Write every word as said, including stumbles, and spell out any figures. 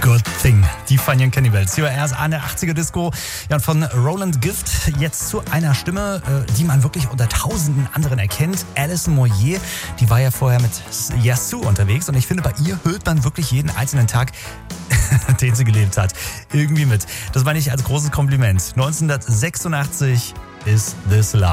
Good Thing. Die Fun Cannibals. Hier war erst eine achtziger Disco. Ja, und von Roland Gift jetzt zu einer Stimme, die man wirklich unter tausenden anderen erkennt. Alison Moyet, die war ja vorher mit Yasu unterwegs. Und ich finde, bei ihr hört man wirklich jeden einzelnen Tag, den sie gelebt hat, irgendwie mit. Das meine ich als großes Kompliment. neunzehnhundertsechsundachtzig ist This Love.